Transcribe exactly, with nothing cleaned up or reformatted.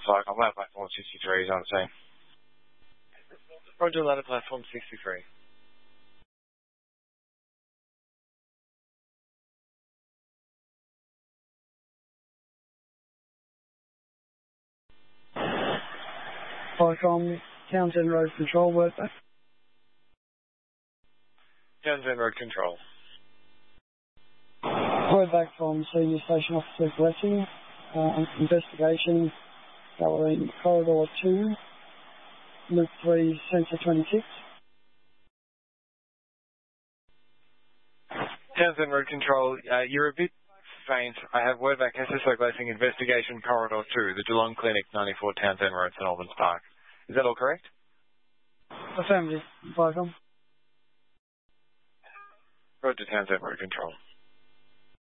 Park. I'm at platform sixty-three, is on the scene. Roger, ladder platform sixty-three. Vicom, Townsend Road Control, work back. Townsend Road Control. Word back from Senior Station Officer Blessing. Uh, investigation, Gallery Corridor two, Loop three, Sensor twenty-six. Townsend Road Control, uh, you're a bit faint. I have word back S S O Blessing Investigation Corridor two, the Geelong Clinic, ninety-four Townsend Road, St Albans Park. Is that all correct? Affirmative, Vicom. Roger, Townsend Road Control.